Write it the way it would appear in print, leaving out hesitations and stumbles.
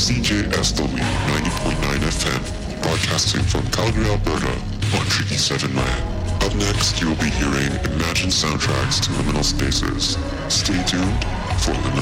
CJSW 90.9 FM, broadcasting from Calgary, Alberta, on Treaty 7 land. Up next, you will be hearing Imagine soundtracks to Liminal Spaces. Stay tuned for Liminal